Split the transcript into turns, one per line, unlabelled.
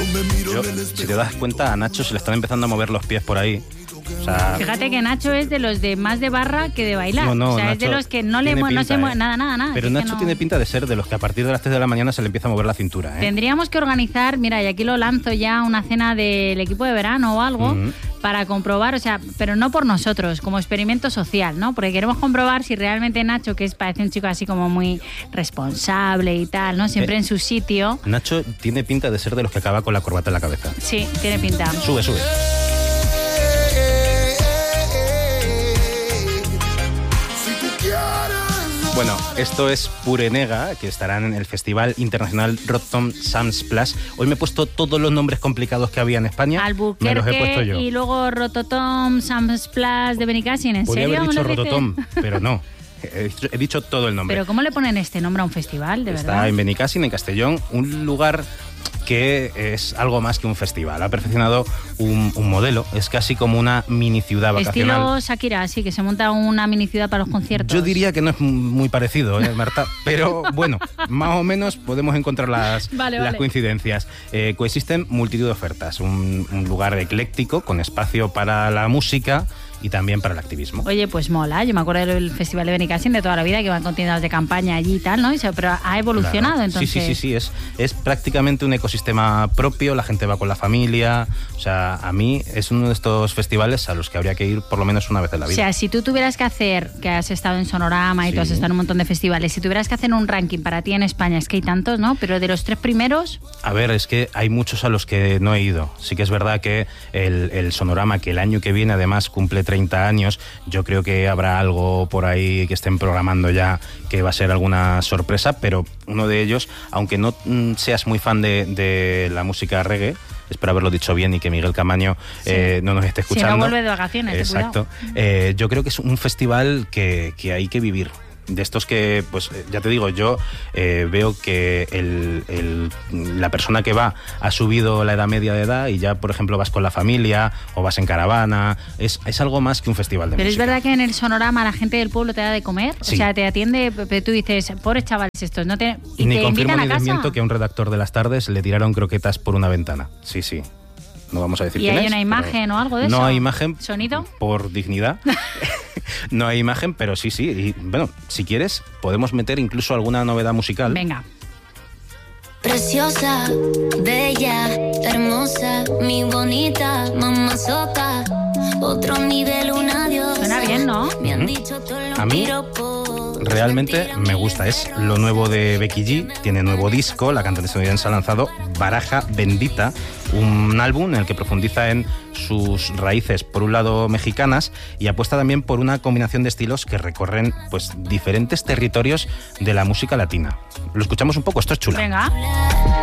Si te das cuenta, a Nacho se le están empezando a mover los pies por ahí. O sea,
fíjate que Nacho es de los de más de barra que de bailar.
No,
o sea,
Nacho
es de los que no se mueve nada.
Pero Nacho tiene pinta de ser de los que a partir de las 3 de la mañana se le empieza a mover la cintura.
Tendríamos que organizar, mira, y aquí lo lanzo ya, una cena del equipo de verano o algo, para comprobar, o sea, pero no por nosotros, como experimento social, ¿no? Porque queremos comprobar si realmente Nacho, que parece un chico así como muy responsable y tal, ¿no? Siempre en su sitio.
Nacho tiene pinta de ser de los que acaba con la corbata en la cabeza.
Sí, tiene pinta.
Sube. Bueno, esto es Purenega, que estarán en el Festival Internacional Rotom Sound Splash. Hoy me he puesto todos los nombres complicados que había en España.
Albuquerque,
me los he puesto yo.
Y luego Rototom Sound Splash de Benicassim, ¿en
Podría
serio?
Podría haber dicho Rototom, pero no. He dicho todo el nombre.
¿Pero cómo le ponen este nombre a un festival, de verdad?
Está en Benicassim, en Castellón, un lugar que es algo más que un festival. Ha perfeccionado un modelo, es casi como una mini ciudad vacacional.
Estilo Shakira, así que se monta una mini ciudad para los conciertos.
Yo diría que no es muy parecido, Marta, pero bueno, más o menos podemos encontrar las coincidencias. Coexisten multitud de ofertas, un lugar ecléctico con espacio para la música y también para el activismo.
Oye, pues mola. Yo me acuerdo del Festival de Benicassim de toda la vida, que van con tiendas de campaña allí y tal, ¿no? Pero ha evolucionado, claro. Entonces.
Sí. Es prácticamente un ecosistema propio, la gente va con la familia. O sea, a mí es uno de estos festivales a los que habría que ir por lo menos una vez en la vida.
O sea, si tú tuvieras que hacer, que has estado en Sonorama y tú has estado en un montón de festivales, si tuvieras que hacer un ranking para ti en España, es que hay tantos, ¿no? Pero de los 3 primeros...
A ver, es que hay muchos a los que no he ido. Sí que es verdad que el Sonorama, que el año que viene además cumple 30 años, yo creo que habrá algo por ahí que estén programando ya que va a ser alguna sorpresa, pero uno de ellos, aunque no seas muy fan de la música reggae, espero haberlo dicho bien y que Miguel Camaño no nos esté escuchando.
Si no vuelve de vacaciones.
Exacto. Yo creo que es un festival que hay que vivir. De estos que, pues ya te digo, yo veo que la persona que va ha subido la edad media de edad y ya, por ejemplo, vas con la familia o vas en caravana. Es algo más que un festival de música.
Pero es verdad que en el Sonorama la gente del pueblo te da de comer,
sí.
O sea, te atiende, pero tú dices, pobres chavales estos, no te...
Y ni
te
confirmo ni
a casa.
desmiento que a un redactor de las tardes le tiraron croquetas por una ventana. Sí. No vamos a decir
¿Y
quién
hay
es,
una imagen o algo de eso?
No hay imagen.
¿Sonido?
Por dignidad. No hay imagen, pero sí. Y bueno, si quieres, podemos meter incluso alguna novedad musical.
Venga.
Preciosa, bella, hermosa, mi bonita, mamazota. Otro nivel, un adiós.
Suena bien, ¿no?
Me han dicho todos los
A mí
piropos.
realmente me gusta. Es lo nuevo de Becky G. Tiene nuevo disco. La cantante estadounidense ha lanzado Baraja Bendita, un álbum en el que profundiza en sus raíces, por un lado mexicanas, y apuesta también por una combinación de estilos que recorren pues diferentes territorios de la música latina. Lo escuchamos un poco, esto es chula.
Venga.